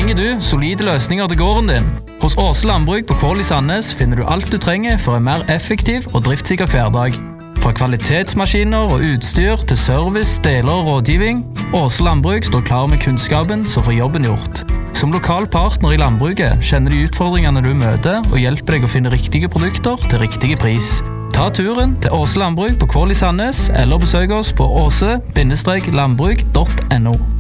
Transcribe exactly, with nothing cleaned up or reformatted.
Trenger du solide løsninger til gården din? Hos Åse Landbruk på Kvål i Sandnes finner du alt du trenger for en mer effektiv og driftssikker hverdag. Fra kvalitetsmaskiner og utstyr til service, deler og rådgivning, Åse Landbruk står klar med kunnskapen som får jobben gjort. Som lokal partner i landbruket kjenner du utfordringene du møter og hjelper deg å finne riktige produkter til riktige pris. Ta turen til Åse Landbruk på Kvål i Sandnes eller besøk oss på åse landbruk punktum no.